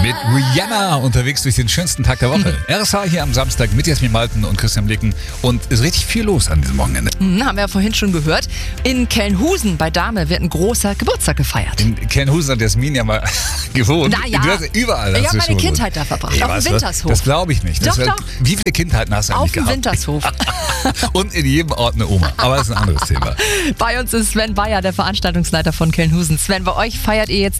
mit Rihanna unterwegs durch den schönsten Tag der Woche. RSH hier am Samstag mit Jasmin Malten und Christian Blicken und es ist richtig viel los an diesem Wochenende. Haben wir ja vorhin schon gehört. In Kelnhusen bei Dahme wird ein großer Geburtstag gefeiert. In Kelnhusen hat Jasmin ja mal gewohnt. Naja, Du hast überall. ich habe meine Kindheit da verbracht, auf dem Wintershof. Das glaube ich nicht. Doch. Wie viele Kindheiten hast du Auf eigentlich dem gehabt? Wintershof. Und in jedem Ort eine Oma. Aber das ist ein anderes Thema. Bei uns ist Sven Bayer, der Veranstaltungsleiter von Kelnhusen. Sven, bei euch feiert ihr jetzt